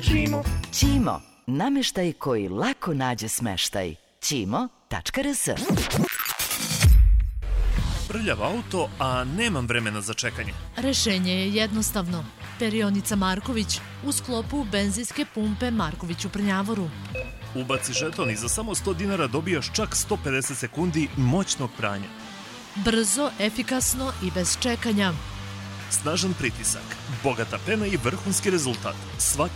Ćimo, nameštaj koji lako nađe smeštaj. Ćimo.rs. Prljav auto, a nemam vremena za čekanje. Rešenje je jednostavno. Perionica Marković u sklopu benzinske pumpe Marković u Prnjavoru. Ubaci žeton i za samo 100 dinara dobijaš čak 150 sekundi moćnog pranja. Brzo, efikasno i bez čekanja. Snažan pritisak, bogata pena i vrhunski rezultat. Svaki